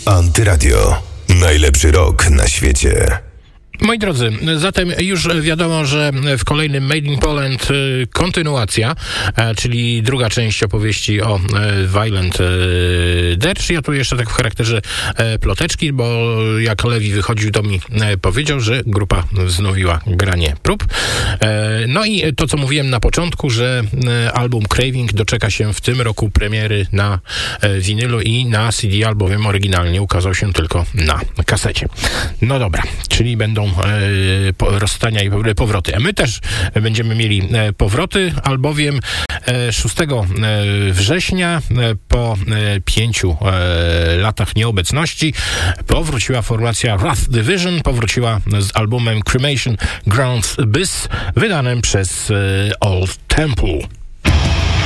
Antyradio. Najlepszy rock na świecie. Moi drodzy, zatem już wiadomo, że w kolejnym Made in Poland kontynuacja, czyli druga część opowieści o Violent Dirge. Ja tu jeszcze tak w charakterze ploteczki, bo jak Lewi wychodził, to mi powiedział, że grupa wznowiła granie prób. No i to, co mówiłem na początku, że album Craving doczeka się w tym roku premiery na winylu i na CD, albowiem oryginalnie ukazał się tylko na kasecie. No dobra, czyli będą rozstania i powroty. A my też będziemy mieli powroty, albowiem 6 września po 5 latach nieobecności powróciła formacja Wrath Division, powróciła z albumem Cremation Grounds Abyss, wydanym przez Old Temple.